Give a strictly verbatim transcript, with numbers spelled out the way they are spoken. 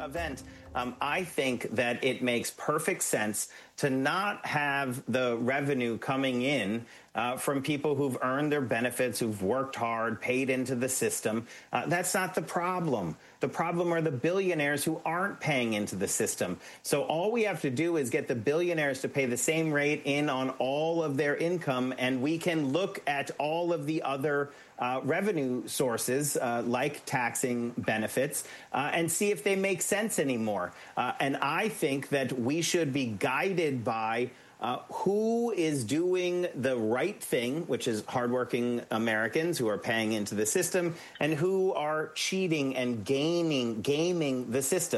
event. Um, I think that it makes perfect sense to not have the revenue coming in uh, from people who've earned their benefits, who've worked hard, paid into the system. Uh, that's not the problem. The problem are the billionaires who aren't paying into the system. So all we have to do is get the billionaires to pay the same rate in on all of their income, and we can look at all of the other uh, revenue sources, uh, like taxing benefits, uh, and see if they make sense anymore. Uh, and I think that we should be guided by Uh, who is doing the right thing, which is hardworking Americans who are paying into the system, and who are cheating and gaming, gaming the system.